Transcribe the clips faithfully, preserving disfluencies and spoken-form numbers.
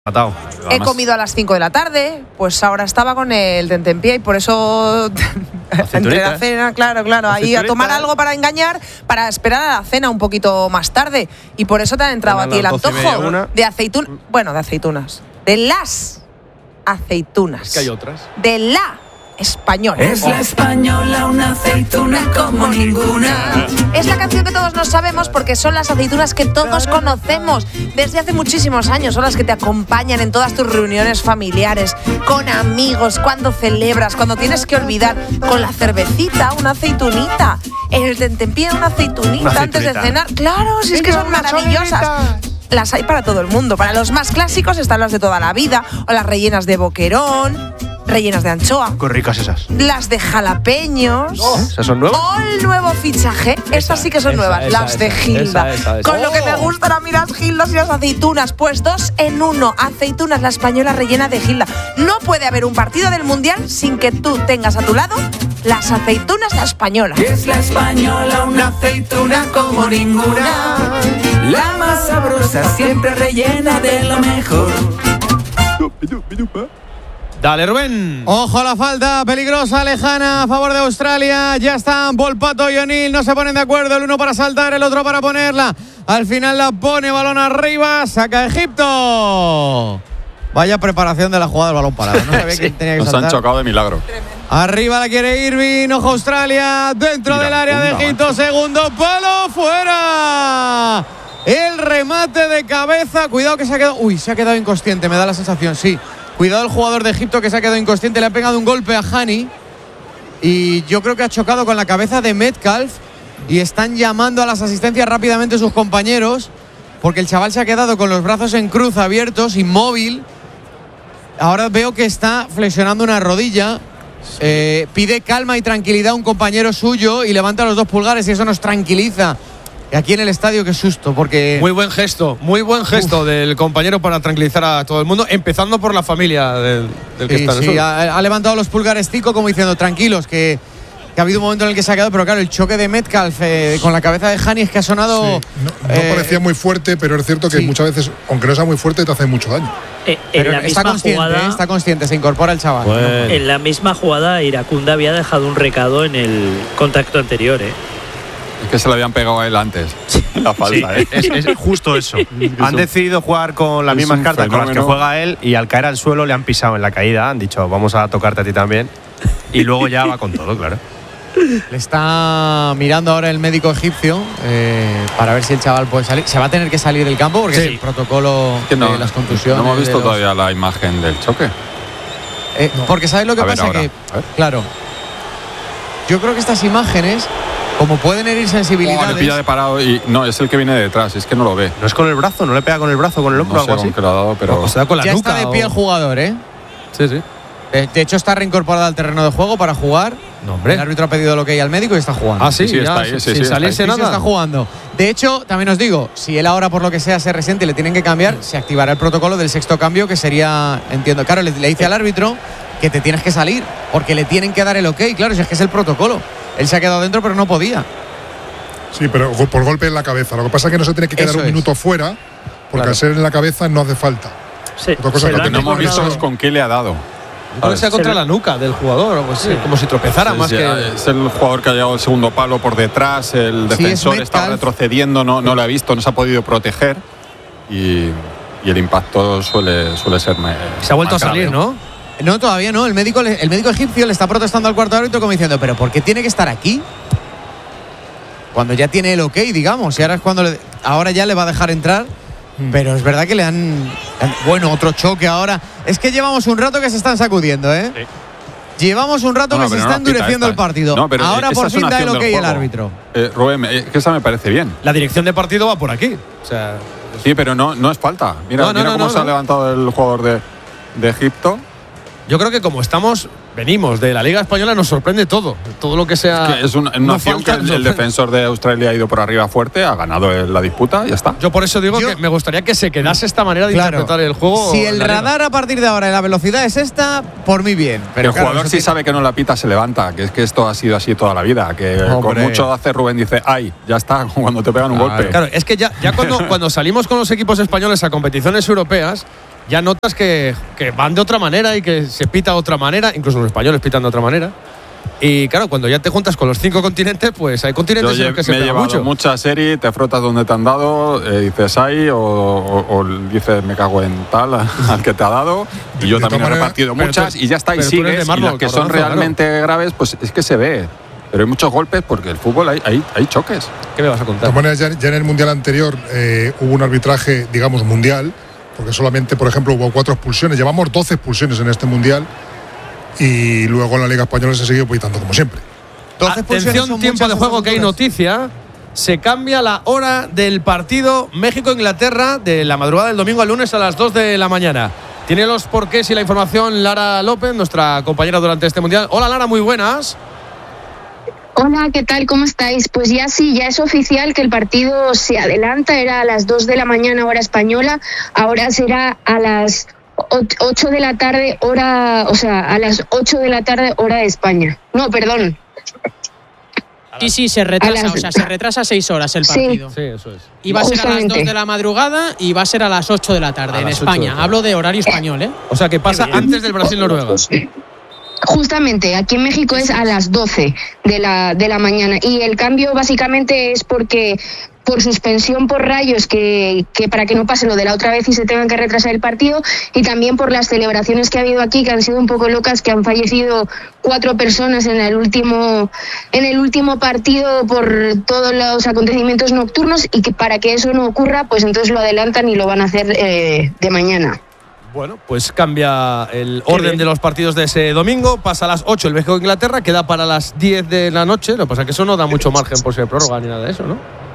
Matado. He comido a las cinco de la tarde, pues ahora estaba con el tentempié y por eso entre la cena, claro, claro, ahí a tomar algo para engañar, para esperar a la cena un poquito más tarde. Y por eso te ha entrado a ti el antojo de aceitunas. Bueno, de aceitunas. De las aceitunas. Es que hay otras. De la española. Es la española, una aceituna como ninguna. Es la canción que todos nos sabemos porque son las aceitunas que todos conocemos desde hace muchísimos años. Son las que te acompañan en todas tus reuniones familiares, con amigos, cuando celebras, cuando tienes que olvidar, con la cervecita, una aceitunita, en el tentempié, una aceitunita, una aceitunita antes de cenar. Claro, si es que son maravillosas. Las hay para todo el mundo. Para los más clásicos están las de toda la vida, o las rellenas de boquerón, rellenas de anchoa. Qué ricas esas. Las de jalapeños. Oh, ¿esas son nuevas? O el nuevo fichaje. Esa, Esas sí que son esa, nuevas. Esa, las de Gilda. Esa, esa, esa. Con oh. lo que me gustan a mí las Gildas y las aceitunas. Pues dos en uno. Aceitunas, la española rellena de Gilda. No puede haber un partido del Mundial sin que tú tengas a tu lado las aceitunas, la española. Es la española, una aceituna como ninguna. La más sabrosa, siempre rellena de lo mejor. Dale, Rubén. Ojo a la falta, peligrosa, lejana, a favor de Australia. Ya están Volpato y O'Neill, no se ponen de acuerdo. El uno para saltar, el otro para ponerla. Al final la pone, balón arriba, saca Egipto. Vaya preparación de la jugada del balón parado. No sabía sí. quién tenía que Nos saltar. han chocado de milagro. Arriba la quiere Irving, ojo Australia, dentro Mira, del área de Egipto, macho. Segundo palo, fuera. El remate de cabeza, cuidado que se ha quedado, uy, se ha quedado inconsciente, me da la sensación, sí. Cuidado el jugador de Egipto que se ha quedado inconsciente, le ha pegado un golpe a Hani y yo creo que ha chocado con la cabeza de Metcalf y están llamando a las asistencias rápidamente sus compañeros porque el chaval se ha quedado con los brazos en cruz abiertos, inmóvil. Ahora veo que está flexionando una rodilla. Eh, pide calma y tranquilidad a un compañero suyo y levanta los dos pulgares y eso nos tranquiliza. Y aquí en el estadio, qué susto, porque... Muy buen gesto, muy buen gesto Uf. del compañero para tranquilizar a todo el mundo, empezando por la familia del, del que sí, está en el sí, sur. ha, ha levantado los pulgares Tico como diciendo, tranquilos, que, que ha habido un momento en el que se ha quedado, pero claro, el choque de Metcalf eh, con la cabeza de Hani es que ha sonado... Sí, no no eh, parecía muy fuerte, pero es cierto que sí. muchas veces, aunque no sea muy fuerte, te hace mucho daño. Eh, pero en la está misma consciente, jugada, eh, está consciente, se incorpora el chaval. Bueno. En la misma jugada, Iracunda había dejado un recado en el contacto anterior, ¿eh? Es que se lo habían pegado a él antes. La falta, sí, ¿eh? es, es justo eso. Han decidido jugar con las mismas cartas fenómeno. con las que juega él y al caer al suelo le han pisado en la caída. Han dicho, vamos a tocarte a ti también. Y luego ya va con todo, claro. Le está mirando ahora el médico egipcio eh, para ver si el chaval puede salir. Se va a tener que salir del campo porque sí. es el protocolo que no, de las contusiones. No hemos visto los... todavía la imagen del choque. Eh, no. Porque ¿sabes lo que a pasa? Ver, que, claro, yo creo que estas imágenes, como pueden herir sensibilidades… Oh, le pilla de parado y no, es el que viene detrás, es que no lo ve. No es con el brazo, no le pega con el brazo, con el hombro o no algo sé así. Que lo ha dado, pero… O sea, con la ya nuca. Está de pie o... el jugador, ¿eh? Sí, sí. De, de hecho, está reincorporado al terreno de juego para jugar. No, hombre. El árbitro ha pedido lo que hay al médico y está jugando. Ah, sí, sí, ya, está ahí, sí, sin sí, salirse está nada. Sí, está jugando. De hecho, también os digo, si él ahora por lo que sea se resiente y le tienen que cambiar, se activará el protocolo del sexto cambio, que sería, entiendo, claro, le, le dice al árbitro que te tienes que salir, porque le tienen que dar el ok, claro, si es que es el protocolo. Él se ha quedado dentro, pero no podía. Sí, pero por golpe en la cabeza. Lo que pasa es que no se tiene que quedar Eso un es. minuto fuera, porque Claro. al ser en la cabeza no hace falta. Sí, Otra cosa Lo que que no hemos visto es con qué le ha dado. Puede ser contra la nuca del jugador, o pues, sí. como si tropezara Sí, más sí, que… Es el jugador que ha llegado al segundo palo por detrás, el Sí, defensor es está Metcalf. retrocediendo, no, no lo ha visto, no se ha podido proteger y, y el impacto suele, suele ser más, Se ha vuelto a más salir, grave. ¿no? No, todavía no. El médico, el médico egipcio le está protestando al cuarto árbitro como diciendo, ¿pero por qué tiene que estar aquí? Cuando ya tiene el ok, digamos. Y ahora es cuando le, ahora ya le va a dejar entrar. Pero es verdad que le han… Bueno, otro choque ahora. Es que llevamos un rato que se están sacudiendo, ¿eh? Sí. Llevamos un rato No, que se pero está no nos endureciendo pita el partido. No, pero ahora esa por es fin una da el acción ok del el juego. árbitro. Eh, Rubén, eh, que esa me parece bien. La dirección de partido va por aquí. O sea… Sí, pero no, no es falta. Mira, No, no, mira no, cómo no, se ha no. levantado el jugador de, de Egipto. Yo creo que como estamos, venimos de la Liga Española, nos sorprende todo. Todo lo que sea… Es, que es una, una no acción falta, que el, el sorprende. defensor de Australia ha ido por arriba fuerte, ha ganado el- la disputa y ya está. Yo por eso digo Yo- que me gustaría que se quedase esta manera de Claro. interpretar el juego. Si en el la Liga. radar a partir de ahora en la velocidad es esta, por mí bien. Pero el claro, jugador eso sí tiene- sabe que no la pita, se levanta, que es que esto ha sido así toda la vida, que con Hombre. mucho hace Rubén dice, ay, ya está, cuando te pegan un Claro. golpe. Claro, es que ya, ya cuando, cuando salimos con los equipos españoles a competiciones europeas, ya notas que, que van de otra manera y que se pita de otra manera, incluso los españoles pitan de otra manera. Y claro, cuando ya te juntas con los cinco continentes, pues hay continentes en los que se pega mucho. Me he mucha serie, te frotas donde te han dado, eh, dices ahí, o, o, o dices me cago en tal al que te ha dado. Y yo también he repartido muchas, y ya está, y sigues. Y las que son realmente graves, pues es que se ve. Pero hay muchos golpes porque el fútbol hay, hay, hay choques. ¿Qué me vas a contar? De todas maneras, ya, ya en el Mundial anterior eh, hubo un arbitraje, digamos, mundial, porque solamente, por ejemplo, hubo cuatro expulsiones. Llevamos doce expulsiones en este Mundial y luego en la Liga Española se sigue pitando como siempre. Atención, tiempo de juego, que hay noticia. Se cambia la hora del partido México-Inglaterra de la madrugada del domingo al lunes a las dos de la mañana. Tiene los porqués y la información Lara López, nuestra compañera durante este Mundial. Hola Lara, muy buenas. Hola, ¿qué tal? ¿Cómo estáis? Pues ya sí, ya es oficial que el partido se adelanta, era a las dos de la mañana hora española, ahora será a las ocho de la tarde hora, o sea, a las ocho de la tarde hora de España. No, perdón. Sí, sí, se retrasa, las... o sea, se retrasa seis horas el partido. Sí, sí, eso es. Y va a ser a las dos de la madrugada y va a ser a las ocho de la tarde a en España. De Hablo de horario español, ¿eh? O sea, que pasa antes del Brasil-Noruega. Justamente, aquí en México es a las doce de la, de la mañana y el cambio básicamente es porque por suspensión por rayos, que, que para que no pase lo de la otra vez y se tengan que retrasar el partido, y también por las celebraciones que ha habido aquí, que han sido un poco locas, que han fallecido cuatro personas en el último, en el último partido por todos los acontecimientos nocturnos, y que para que eso no ocurra, pues entonces lo adelantan y lo van a hacer eh, de mañana. Bueno, pues cambia el orden de los partidos de ese domingo. Pasa a las ocho el México-Inglaterra, queda para las diez de la noche. Lo que pasa es que eso no da mucho margen por si hay prórroga ni nada de eso, ¿no?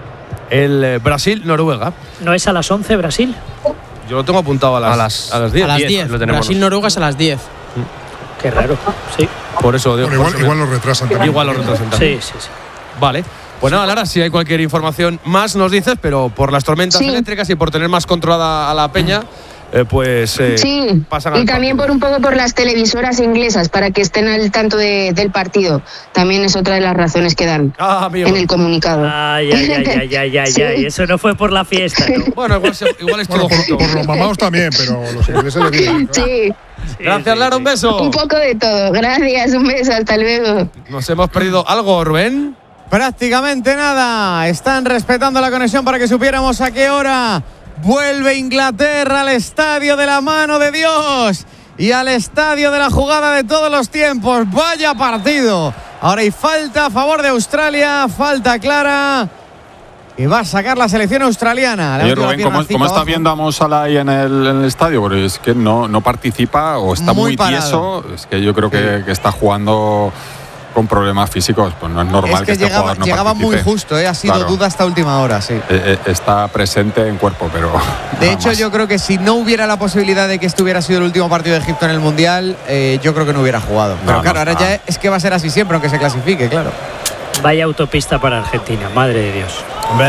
El eh, Brasil-Noruega. ¿No es a las once Brasil? Yo lo tengo apuntado a las, a las, a las diez. A las diez. Brasil-Noruega es a las diez. Mm. Qué raro, sí. Por eso digo. Bueno, igual, igual lo retrasan también. Igual lo retrasan también. Sí, sí, sí. Vale. Pues nada, Lara, si hay cualquier información más nos dices, pero por las tormentas sí. eléctricas y por tener más controlada a la peña, eh, pues eh, sí, pasan y también partido. Por un poco por las televisoras inglesas, para que estén al tanto de, del partido. También es otra de las razones que dan ah, en el comunicado. Ay, ay, ay, ay, ay, ay, sí. ay. Eso no fue por la fiesta, ¿no? Bueno, igual, se, igual es todo bueno, junto. Por, por los mamados también, pero los ingleses le vienen. Sí. Sí, gracias, sí, Lara, un beso. Un poco de todo. Gracias, un beso, hasta luego. Nos hemos perdido algo, Rubén. Prácticamente nada. Están respetando la conexión para que supiéramos a qué hora vuelve Inglaterra al estadio de la mano de Dios y al estadio de la jugada de todos los tiempos. Vaya partido. Ahora hay falta a favor de Australia, falta clara, y va a sacar la selección australiana. Oye, Rubén, ¿cómo, ¿cómo está viendo a Mo Salah ahí en el, en el estadio? Porque es que no, no participa o está muy, muy tieso. Es que yo creo que, que está jugando con problemas físicos, pues no es normal es que, que este llegaba, jugador no llegaba participe. Muy justo, ¿eh? Ha sido claro. duda hasta última hora, sí. Eh, eh, está presente en cuerpo, pero de hecho más. Yo creo que si no hubiera la posibilidad de que este hubiera sido el último partido de Egipto en el Mundial, eh, yo creo que no hubiera jugado. Pero no, claro, no, ahora no. ya es que va a ser así siempre, aunque se clasifique, claro. Vaya autopista para Argentina, madre de Dios. Hombre.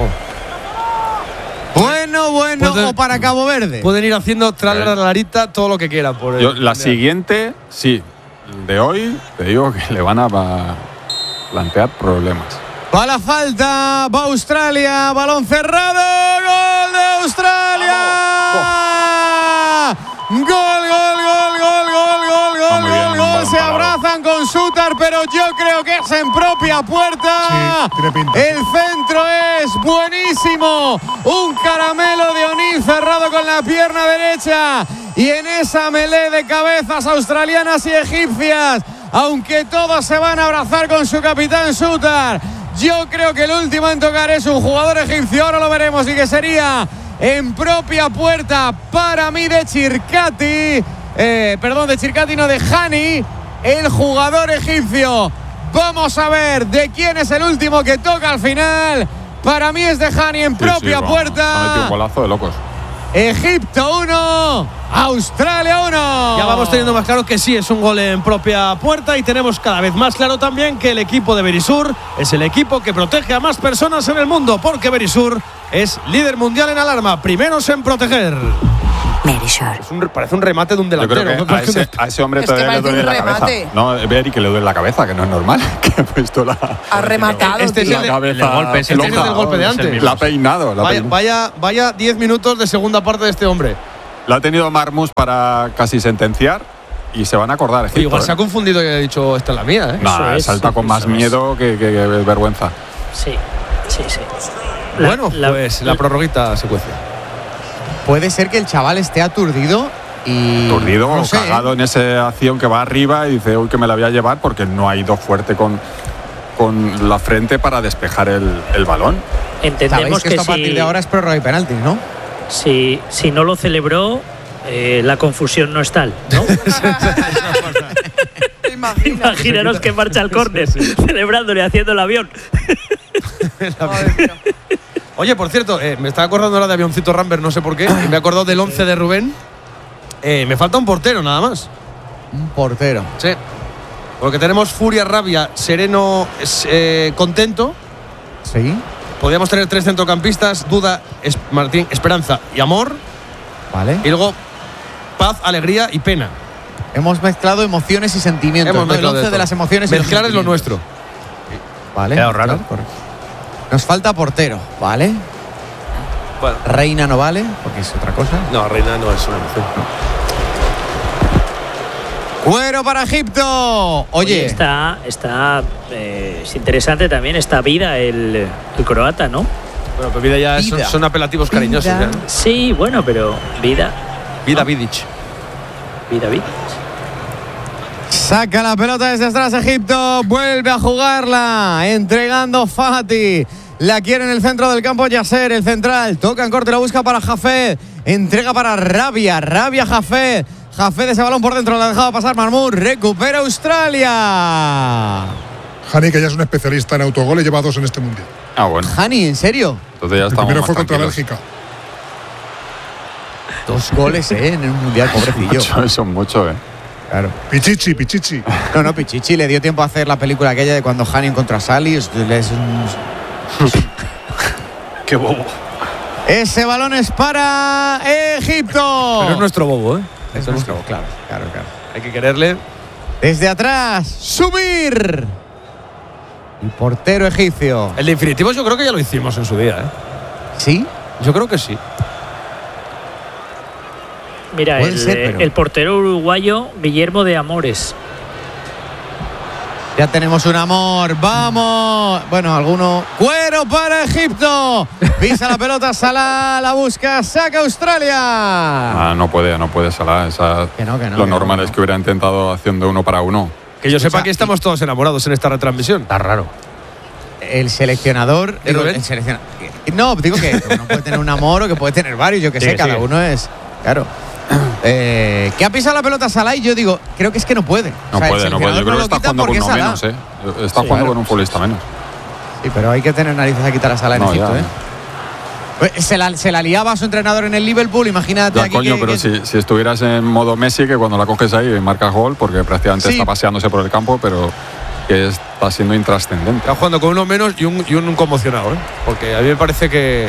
Oh. Bueno, bueno, o para Cabo Verde. Pueden ir haciendo tras la larita todo lo que quieran. Por yo, la siguiente, sí. De hoy, te digo que le van a plantear problemas. Va la falta, va Australia, balón cerrado, gol de Australia. Gol, gol, gol, gol, gol, gol, gol, gol, gol. Se abrazan con Sutar, pero yo creo que es en propia puerta. Sí, tiene pinta. El centro es buenísimo. Un caramelo de O'Neill cerrado con la pierna derecha. Y en esa melee de cabezas australianas y egipcias, aunque todos se van a abrazar con su capitán Sutar, yo creo que el último en tocar es un jugador egipcio. Ahora lo veremos, y que sería en propia puerta para mí de Chircati. Eh, perdón, de Chircati, no, de Hani, el jugador egipcio. Vamos a ver de quién es el último que toca al final. Para mí es de Hani en sí, propia sí, puerta. Ha metido un golazo de locos. Egipto uno, Australia uno. Ya vamos teniendo más claro que sí, es un gol en propia puerta, y tenemos cada vez más claro también que el equipo de Berisur es el equipo que protege a más personas en el mundo, porque Berisur es líder mundial en alarma, primeros en proteger. Es un, parece un remate de un delantero. Yo creo que a, ese, a ese hombre todavía le duele la cabeza. No, Beri, que le duele la cabeza, que no es normal. Que ha puesto la. Ha rematado. Este es el, la cabeza, el golpe, este es el golpe de antes. La ha peinado. La vaya, peinado. vaya, vaya diez minutos de segunda parte de este hombre. La ha tenido Marmús para casi sentenciar y se van a acordar. Egipto, igual ¿eh? se ha confundido y ha dicho esta es la mía. ¿eh? No, es, salta sí, con más miedo que, que, que vergüenza. Sí, sí, sí. La, bueno, la, pues la prorroguita secuencia. Puede ser que el chaval esté aturdido y. Aturdido no o sé, cagado ¿eh? en esa acción que va arriba y dice, uy, que me la voy a llevar porque no ha ido fuerte con, con la frente para despejar el, el balón. Entendemos que, que esto a partir si, de ahora es prórroga y penalti, ¿no? Si, si no lo celebró, eh, la confusión no es tal, ¿no? Imaginaros que marcha al córner, celebrándole, haciendo el avión. Oye, por cierto, eh, me estaba acordando ahora de Avioncito Rambert, no sé por qué, y me he acordado del once de Rubén. Eh, me falta un portero, nada más. Un portero. Sí. Porque tenemos Furia, Rabia, Sereno, eh, Contento. Sí. Podríamos tener tres centrocampistas, Duda, es, Martín, Esperanza y Amor. Vale. Y luego Paz, Alegría y Pena. Hemos mezclado emociones y sentimientos. Hemos ¿no? El mezclado once de de las emociones y los Mezclar es lo sentimientos. nuestro. Vale. Quedado raro. Claro, nos falta portero, ¿vale? Bueno. Reina no vale, porque es otra cosa. No, Reina no es una emoción. Cuero para Egipto. Oye, Oye está, está eh, es interesante también esta vida, el, el croata, ¿no? Bueno, pues Vida ya Vida. Son, son apelativos cariñosos. Vida. ¿ya? Sí, bueno, pero vida, Vida ¿no? Vidic. vida, vida. saca la pelota desde atrás Egipto, vuelve a jugarla, entregando Fati. La quiere en el centro del campo Yasser, el central. Toca en corte, la busca para Jafed. Entrega para Rabia, Rabia Jafed. Jafed ese balón por dentro, la dejaba pasar Marmur. Recupera Australia. Hani, que ya es un especialista en autogoles, lleva dos en este mundial. Ah, bueno. Hani, ¿en serio? Entonces ya El estamos primero más fue contra tranquilos. Bélgica. Dos goles, ¿eh? En un mundial, pobrecillo. Eso es mucho, ¿eh? Claro. Pichichi, Pichichi. No, no, Pichichi le dio tiempo a hacer la película aquella de cuando Hani encontró a Sally. Es un... Qué bobo. Ese balón es para Egipto. Pero es nuestro bobo, ¿eh? Es nuestro, claro, claro, claro. Hay que quererle. Desde atrás, subir. El portero egipcio. El de infinitivos yo creo que ya lo hicimos en su día, ¿eh? ¿Sí? Yo creo que sí. Mira, Puede el, ser, pero- el portero uruguayo Guillermo de Amores. Ya tenemos un amor. ¡Vamos! Bueno, alguno. ¡Cuero para Egipto! Pisa la pelota, Salah, la busca, saca Australia. Ah, no puede, no puede Salah. Esa, Que no, que no, lo que normal no, es no. que hubiera intentado haciendo uno para uno. Que yo sepa Escucha, que estamos todos enamorados en esta retransmisión. Está raro. El seleccionador. ¿Eh, digo, Rubén? el selecciona- No, digo que uno puede tener un amor o que puede tener varios, yo que sé, Sigue, cada sigue. uno es. Claro. Eh, que ha pisado la pelota Salah y yo digo, creo que es que no puede. No O sea, el puede, no puede. Yo seleccionador creo que lo está quita jugando con porque uno es Salah. menos, ¿eh? Está Sí, jugando claro. con un futbolista menos. Sí, pero hay que tener narices a quitar a Salah en No, Egipto, ya. ¿eh? Pues se, la, se la liaba a su entrenador en el Liverpool, imagínate Ya, aquí. coño, que- pero que- si, si estuvieras en modo Messi, que cuando la coges ahí marcas gol, porque prácticamente Sí. está paseándose por el campo, pero que está siendo intrascendente. Está jugando con uno menos y un, y un conmocionado, ¿eh? Porque a mí me parece que.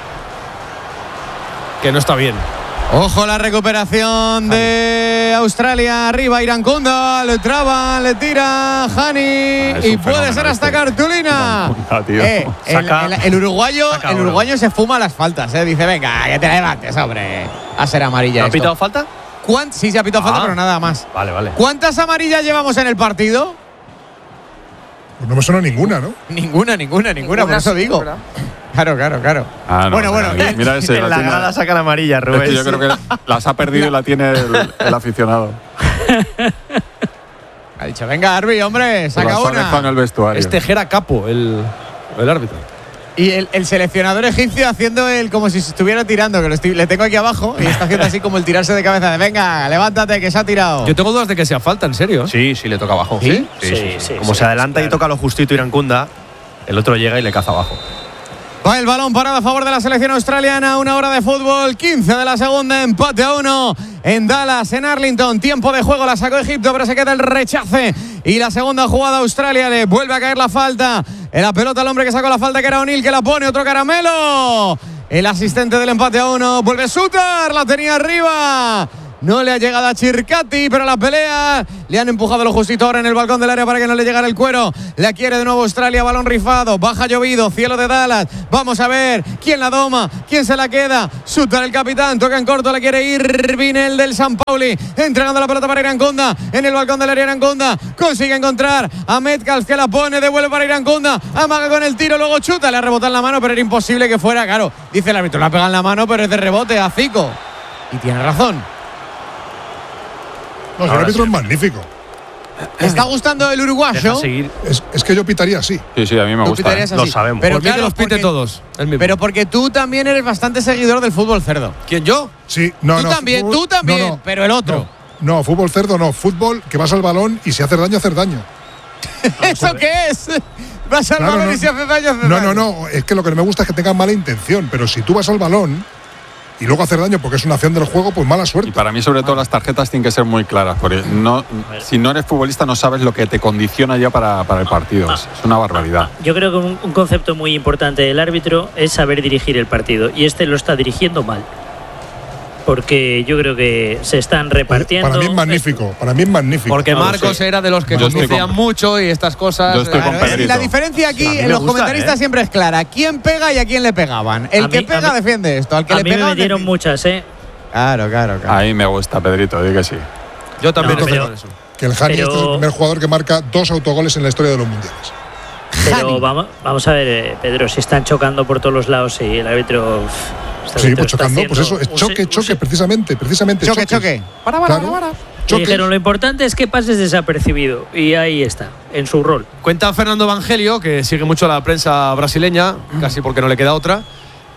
que no está bien. Ojo la recuperación de Australia. Arriba Irankunda, le traba, le tira Hani Ah, es y un puede fenómeno ser hasta este. cartulina. Irankunda, tío. Eh, el, Saca- el- el uruguayo, saca el oro. uruguayo se fuma las faltas, ¿eh? Dice, venga, que te levantes, hombre. A ser amarilla. ¿No ha esto. pitado falta? ¿Cuánt- Sí, se ha pitado falta, Ah. pero nada más. Vale, vale. ¿Cuántas amarillas llevamos en el partido? Pues no me suena ninguna, ¿no? Ninguna, ninguna, ninguna, por Ninguna, eso sí, digo. ¿verdad? Claro, claro, claro. Ah, no, bueno, mira, bueno. Mira ese. En la tiene- grada saca la amarilla, es Rubén. que yo creo que las ha perdido y la tiene el, el aficionado. Ha dicho, venga, Arby, hombre, Se saca las ha dejado en una. el vestuario. Este Gera Capo, el, el árbitro. Y el, el seleccionador egipcio haciendo el como si se estuviera tirando, que lo estoy- le tengo aquí abajo y está haciendo así como el tirarse de cabeza de venga, levántate, que se ha tirado. Yo tengo dudas de que sea falta, en serio. Sí, sí, le toca abajo. ¿Sí? Sí, Sí, sí, sí. sí, Como sí, se adelanta claro. y toca lo justito Irankunda, el otro llega y le caza abajo. Va el balón parado a favor de la selección australiana. Una hora de fútbol, quince de la segunda, empate a uno en Dallas, en Arlington. Tiempo de juego, la sacó Egipto, pero se queda el rechace. Y la segunda jugada, Australia le vuelve a caer la falta. En la pelota al hombre que sacó la falta, que era O'Neill, que la pone, otro caramelo. El asistente del empate a uno vuelve a Sutar, la tenía arriba. No le ha llegado a Chircati, pero la pelea le han empujado lo justito ahora en el balcón del área para que no le llegara el cuero. La quiere de nuevo Australia, balón rifado, baja llovido, cielo de Dallas. Vamos a ver quién la doma, quién se la queda. Suta el capitán, toca en corto, la quiere Irving, el del San Pauli, entregando la pelota para Iranconda, en el balcón del área Iranconda, consigue encontrar a Metcalf que la pone, devuelve para Iranconda, amaga con el tiro, luego chuta, le ha rebotado en la mano, pero era imposible que fuera, claro, dice el árbitro, la pega en la mano, pero es de rebote a Zico. Y tiene razón. No, el árbitro es magnífico. ¿Te está gustando el uruguayo? Es, es que yo pitaría así. Sí, sí, a mí me gusta. ¿eh? Lo sabemos. Pero Por mí claro, que los pite porque, todos. Pero porque tú también eres bastante seguidor del fútbol cerdo. ¿Quién, yo? Sí, no, tú no. También, fútbol, tú también, no, no, pero el otro. No, no, fútbol cerdo no. Fútbol que vas al balón y si haces daño, hacer daño. ¿Eso qué es? Vas al Claro, balón no, y si haces daño, haces No, daño. no, no. Es que lo que no me gusta es que tengan mala intención. Pero si tú vas al balón y luego hacer daño porque es una acción del juego, pues mala suerte. Y para mí, sobre todo, las tarjetas tienen que ser muy claras. Porque no, si no eres futbolista, no sabes lo que te condiciona ya para, para el partido. Es, es una barbaridad. Yo creo que un, un concepto muy importante del árbitro es saber dirigir el partido. Y este lo está dirigiendo mal. Porque yo creo que se están repartiendo. Para mí es magnífico, para mí es magnífico. Porque Claro, Marcos sí. era de los que Yo estoy conducían con- mucho y estas cosas. Yo estoy con Claro, Pedrito. la diferencia aquí A mí en me los gusta, comentaristas ¿eh? siempre es clara. ¿Quién pega y a quién le pegaban? El A que mí- pega a mí- defiende esto. Al que A le mí me pegaban metieron defiende- muchas, ¿eh? Claro, claro, claro. A mí me gusta, Pedrito, di que sí. Yo también No, estoy pero- con eso. Que el Hani Pero- este es el primer jugador que marca dos autogoles en la historia de los mundiales. Pero vamos, vamos a ver, eh, Pedro, si están chocando por todos los lados y el árbitro. uf, este Sí, árbitro pues está chocando, pues haciendo eso, es un choque, se- un choque, se- precisamente, precisamente. Choque, choques. choque. Para, para, Claro. para. Y Choques. dijeron, lo importante es que pases desapercibido. Y ahí está, en su rol. Cuenta Fernando Evangelio, que sigue mucho la prensa brasileña, casi porque no le queda otra,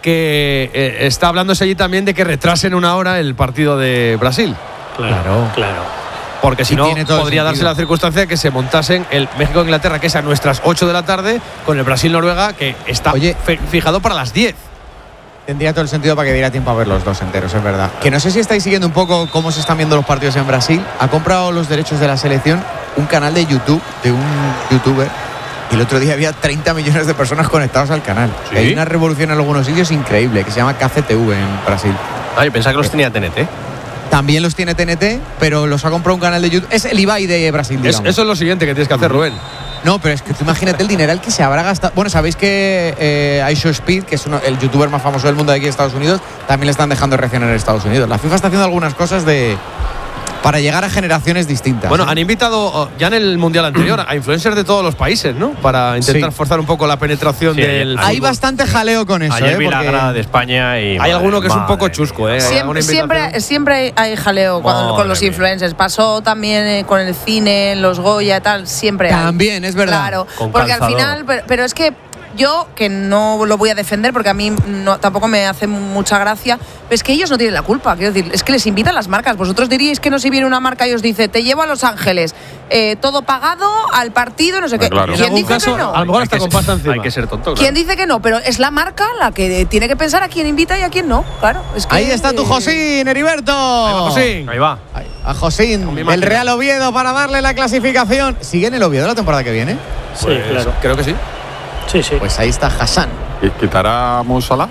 que eh, está hablándose allí también de que retrasen una hora el partido de Brasil. Claro. Claro. Porque si Y no, tiene todo el podría darse sentido. la circunstancia de que se montasen el México-Inglaterra, que es a nuestras ocho de la tarde, con el Brasil-Noruega, que está Oye. fe- fijado para las diez. Tendría todo el sentido para que diera tiempo a ver los dos enteros, es verdad. Que no sé si estáis siguiendo un poco cómo se están viendo los partidos en Brasil. Ha comprado los derechos de la selección un canal de YouTube de un youtuber. Y el otro día había treinta millones de personas conectados al canal. ¿Sí? Hay una revolución en algunos sitios increíble que se llama K C T V en Brasil. Ay, pensaba que los tenía T N T. También los tiene T N T, pero los ha comprado un canal de YouTube. Es el Ibai de Brasil, Es- digamos. eso es lo siguiente que tienes que hacer, Rubén. No, pero es que tú imagínate el dineral que se habrá gastado. Bueno, sabéis que eh, iShowSpeed, que es uno- el youtuber más famoso del mundo de aquí de Estados Unidos, también le están dejando reaccionar en Estados Unidos. La FIFA está haciendo algunas cosas de para llegar a generaciones distintas. Bueno, ¿eh? han invitado oh, ya en el Mundial anterior a influencers de todos los países, ¿no? Para intentar Sí. forzar un poco la penetración Sí, del Hay fútbol. bastante jaleo con eso. Ayer ¿eh? vi la Porque- grada de España y. Hay madre- alguno que es un poco madre chusco, mía. ¿eh? Siempre, Alguna siempre, invitación. siempre hay jaleo cuando- Madre con los mía. influencers. Pasó también eh, con el cine, los Goya y tal, siempre hay. También, es verdad. Claro, Con porque al calzador. final, pero, pero es que yo, que no lo voy a defender porque a mí no, tampoco me hace mucha gracia, es que ellos no tienen la culpa. Quiero decir, es que les invitan las marcas. Vosotros diríais que no, si viene una marca y os dice, te llevo a Los Ángeles, eh, todo pagado, al partido, no sé qué. claro. En ¿Quién algún dice caso, que no? a lo mejor Hay hasta que con ser- pasta encima. Hay que ser tonto. ¿Quién claro. dice que no? Pero es la marca la que tiene que pensar a quién invita y a quién no. Claro, es que, Ahí está tu eh, Josín, Heriberto. Josín. Ahí va. Ahí, a Josín, mi el máquina. Real Oviedo para darle la clasificación. ¿Sigue en el Oviedo la temporada que viene? Sí, Pues, claro. Creo que sí. Sí, sí. Pues ahí está Hassan. ¿Y quitará a Mo Salah?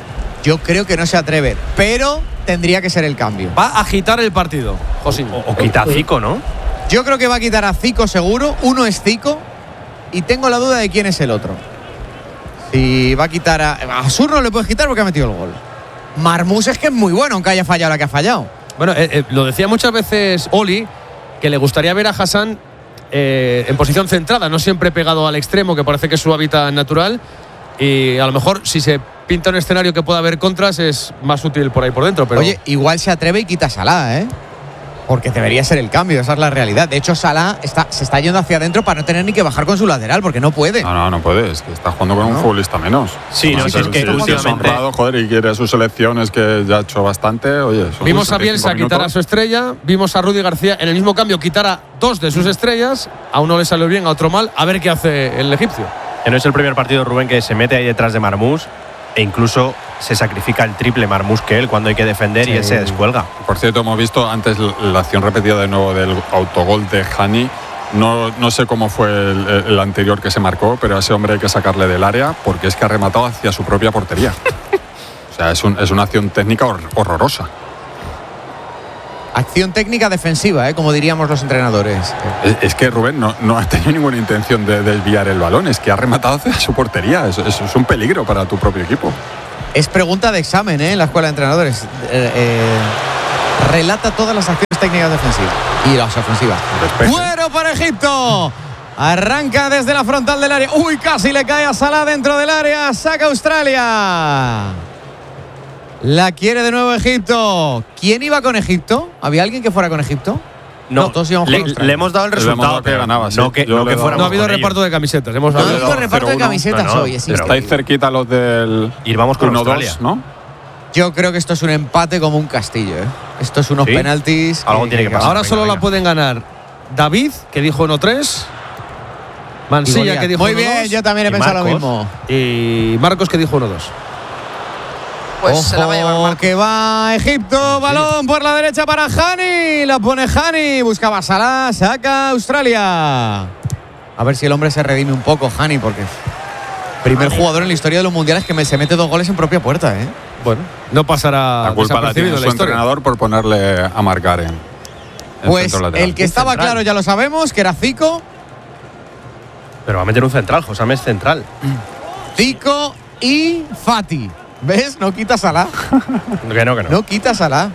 Yo creo que no se atreve, pero tendría que ser el cambio. Va a agitar el partido, Josín. O, o quita a Zico, ¿no? Yo creo que va a quitar a Zico seguro. Uno es Zico y tengo la duda de quién es el otro. Si va a quitar a... A Sur no le puedes quitar porque ha metido el gol. Marmús es que es muy bueno, aunque haya fallado la que ha fallado. Bueno, eh, eh, lo decía muchas veces Oli, que le gustaría ver a Hassan eh, en posición centrada, no siempre pegado al extremo, que parece que es su hábitat natural. Y a lo mejor, si se pinta un escenario que pueda haber contras, es más útil por ahí por dentro. Pero Oye, igual se atreve y quita a Salah, ¿eh? Porque debería ser el cambio, esa es la realidad. De hecho, Salah está, se está yendo hacia adentro para no tener ni que bajar con su lateral, porque no puede. No, no, no puede. Es que está jugando con un No. futbolista menos. Sí, no, si sí, es que si es últimamente- honrado, joder, y quiere sus selecciones que ya ha hecho bastante. Oye, son vimos a setenta y cinco Bielsa quitar a minutos. su estrella, vimos a Rudy García en el mismo cambio quitar a dos de sus estrellas. A uno le salió bien, a otro mal. A ver qué hace el egipcio. Que no es el primer partido, Rubén, que se mete ahí detrás de Marmús e incluso se sacrifica el triple Marmús que él cuando hay que defender Sí. y él se descuelga. Por cierto, hemos visto antes la la acción repetida de nuevo del autogol de Hani. No, no sé cómo fue el, el anterior que se marcó, pero a ese hombre hay que sacarle del área porque es que ha rematado hacia su propia portería. O sea, es, un- es una acción técnica hor- horrorosa. Acción técnica defensiva, ¿eh? Como diríamos los entrenadores. Es, es que Rubén no, no ha tenido ninguna intención de desviar el balón, es que ha rematado hacia su portería. Eso, eso es un peligro para tu propio equipo. Es pregunta de examen, ¿eh? En la escuela de entrenadores. Eh, eh, relata todas las acciones técnicas defensivas y las ofensivas. ¡Fuera para Egipto! Arranca desde la frontal del área. ¡Uy! Casi le cae a Salah dentro del área. Saca Australia. La quiere de nuevo Egipto. ¿Quién iba con Egipto? ¿Había alguien que fuera con Egipto? No, no todos íbamos con le, le hemos dado el resultado que ganaba. No, que, no, que no ha habido reparto de camisetas. Hemos no ha habido reparto de camisetas no, no, hoy. Es estáis cerquita los del. Y vamos con Australia, dos, ¿no? Yo creo que esto es un empate como un castillo, ¿eh? Esto es unos ¿Sí? penaltis. Algo que, tiene que pasar. Ahora venga, solo venga. la pueden ganar David, que dijo uno tres. Mansilla, que dijo Muy uno bien, dos, yo también he pensado Marcos, lo mismo. Y Marcos, que dijo uno dos. Pues Ojo, se la va a llevar Marcos. Que va Egipto, balón por la derecha para Hani. La pone Hani, buscaba Salah, saca Australia. A ver si el hombre se redime un poco, Hani, porque primer jugador en la historia de los mundiales que me, se mete dos goles en propia puerta, ¿eh? Bueno, no pasará la culpa la tiene la su entrenador por ponerle a marcar en, en pues el que estaba central. Claro ya lo sabemos, que era Zico. Pero va a meter un central, Josame es central. Zico y Fati. ¿Ves? No quita Salah. Que no, que no. No quita Salah.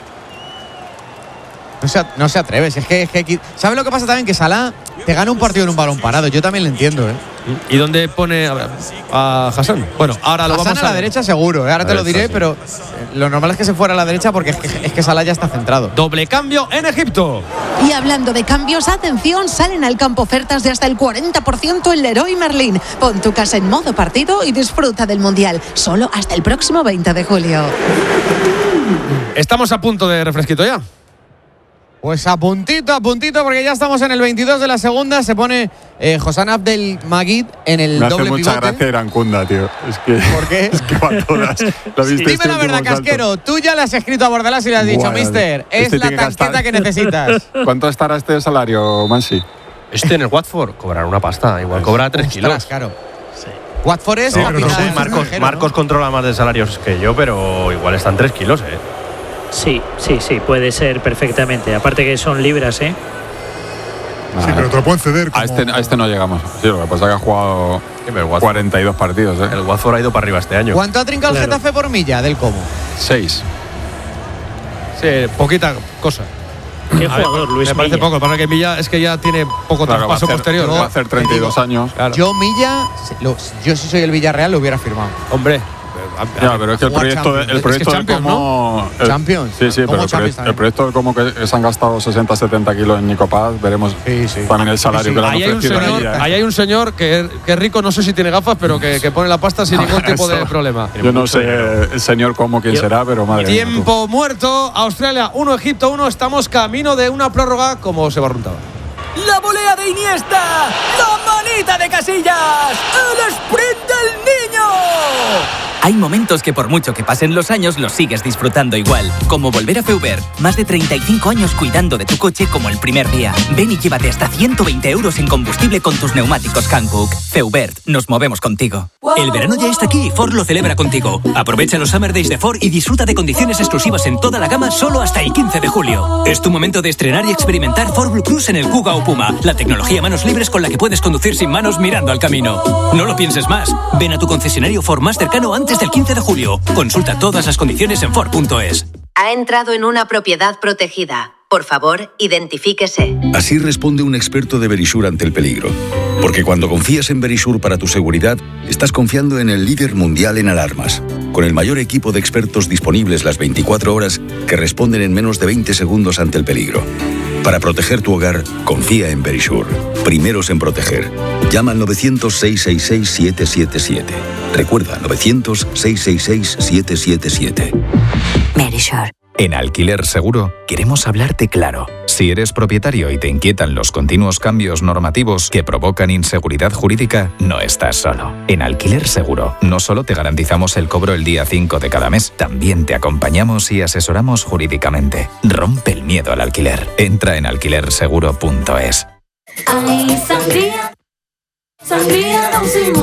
No se, no se atreve. Si es que, es que, ¿sabes lo que pasa también? Que Salah te gana un partido en un balón parado. Yo también lo entiendo, ¿eh? ¿Y dónde pone a, a Hassan? Bueno, ahora lo Hassan vamos a, a la derecha seguro, ¿eh? Ahora a te lo diré, sí. Pero lo normal es que se fuera a la derecha porque es que, es que Salah ya está centrado. Doble cambio en Egipto. Y hablando de cambios, atención, salen al campo ofertas de hasta el cuarenta por ciento en Leroy Merlin. Pon tu casa en modo partido y disfruta del Mundial. Solo hasta el próximo veinte de julio. Estamos a punto de refresquito ya. Pues a puntito, a puntito, porque ya estamos en el veintidós de la segunda. Se pone eh, Hossam Abdel Magid en el Me doble hace mucha pivote. gracia Irancunda, tío. Es que, ¿por qué? Es que va todas. ¿Lo viste? Dime este la verdad, Casquero. Salto? Tú ya le has escrito a Bordalás y le has dicho, bueno, mister, es este la tanqueta que, que necesitas. ¿Cuánto estará este salario, Mansi? Este en el Watford cobrará una pasta. Igual cobra tres kilos. Claro. Sí. Watford es no, no sé, Marcos, Marcos ¿no? controla más de salarios que yo, pero igual están tres kilos, ¿eh? Sí, sí, sí, puede ser perfectamente. Aparte que son libras, ¿eh? Sí, pero te lo pueden ceder. Como... A, este, a este no llegamos. Sí, lo que pasa es que ha jugado cuarenta y dos partidos, ¿eh? El Watford ha ido para arriba este año. ¿Cuánto ha trincado claro. el Getafe por milla del Como? Seis. Sí, poquita cosa. ¿Qué jugador, Luis Me parece Milla? poco, para que Milla es que ya tiene poco claro, traspaso va hacer, posterior. Va a hacer treinta y dos años. Claro. Yo Milla, lo, yo si soy el Villarreal lo hubiera firmado. Hombre. Ya, pero es que el proyecto, de, el proyecto es que de como ¿no? Champions. Sí, sí, pero el proyecto, el proyecto de como que se han gastado sesenta setenta kilos en Nico Paz, veremos sí, sí. también el salario sí, sí. que le han ahí ofrecido. Hay un señor, ahí hay un señor que, que es rico, no sé si tiene gafas, pero que, que pone la pasta sin ningún tipo de problema. Yo no sé el señor cómo quién Yo, será, pero madre mía. Tiempo muerto, Australia uno, Egipto uno, estamos camino de una prórroga como se barruntaba. La volea de Iniesta, la manita de Casillas, el sprint del niño. Hay momentos que por mucho que pasen los años los sigues disfrutando igual, como volver a Feubert. Más de treinta y cinco años cuidando de tu coche como el primer día. Ven y llévate hasta ciento veinte euros en combustible con tus neumáticos Hankook. Feubert, nos movemos contigo. El verano ya está aquí y Ford lo celebra contigo. Aprovecha los Summer Days de Ford y disfruta de condiciones exclusivas en toda la gama solo hasta el quince de julio. Es tu momento de estrenar y experimentar Ford Blue Cruise en el Kuga o Puma, la tecnología manos libres con la que puedes conducir sin manos mirando al camino. No lo pienses más. Ven a tu concesionario Ford más cercano antes del quince de julio. Consulta todas las condiciones en Ford punto es. Ha entrado en una propiedad protegida. Por favor, identifíquese. Así responde un experto de Verisur ante el peligro. Porque cuando confías en Verisur para tu seguridad, estás confiando en el líder mundial en alarmas. Con el mayor equipo de expertos disponibles las veinticuatro horas que responden en menos de veinte segundos ante el peligro. Para proteger tu hogar, confía en Verisur. Primeros en proteger. Llama al novecientos, seiscientos sesenta y seis, siete siete siete. Recuerda, novecientos, seiscientos sesenta y seis, siete siete siete. Verisur. En Alquiler Seguro queremos hablarte claro. Si eres propietario y te inquietan los continuos cambios normativos que provocan inseguridad jurídica, no estás solo. En Alquiler Seguro no solo te garantizamos el cobro el día cinco de cada mes, también te acompañamos y asesoramos jurídicamente. Rompe el miedo al alquiler. Entra en alquiler seguro punto es. Ay, sangría, sangría Don Simón.